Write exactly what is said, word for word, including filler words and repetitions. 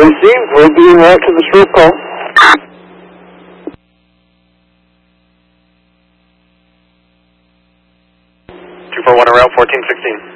received. We'll be in route to the short call. two four one, route fourteen sixteen.